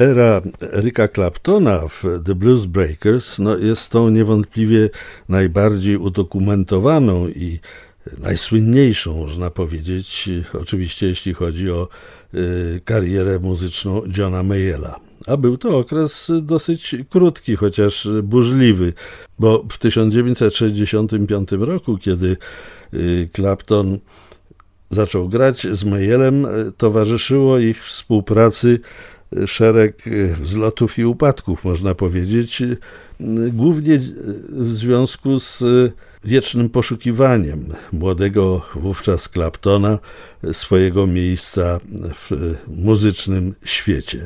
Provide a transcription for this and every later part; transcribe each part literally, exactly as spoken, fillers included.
Era Ericka Claptona w The Blues Breakers no, jest tą niewątpliwie najbardziej udokumentowaną i najsłynniejszą, można powiedzieć, oczywiście jeśli chodzi o y, karierę muzyczną Johna Mayalla. A był to okres dosyć krótki, chociaż burzliwy, bo w tysiąc dziewięćset sześćdziesiątym piątym roku, kiedy y, Clapton zaczął grać z Mayallem, towarzyszyło ich współpracy szereg wzlotów i upadków, można powiedzieć, głównie w związku z wiecznym poszukiwaniem młodego wówczas Claptona swojego miejsca w muzycznym świecie.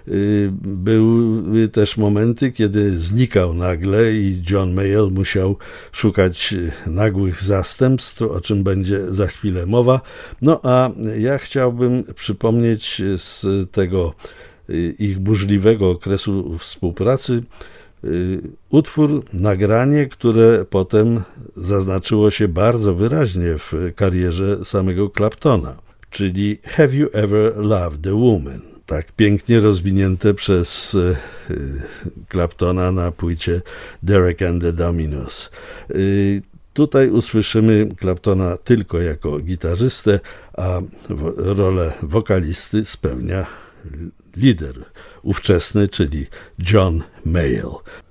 Były też momenty, kiedy znikał nagle i John Mayall musiał szukać nagłych zastępstw, o czym będzie za chwilę mowa. No a ja chciałbym przypomnieć z tego ich burzliwego okresu współpracy utwór, nagranie, które potem zaznaczyło się bardzo wyraźnie w karierze samego Claptona, czyli Have You Ever Loved a Woman? Tak pięknie rozwinięte przez Claptona na płycie Derek and the Dominos. Tutaj usłyszymy Claptona tylko jako gitarzystę, a rolę wokalisty spełnia lider ówczesny, czyli John Mayall.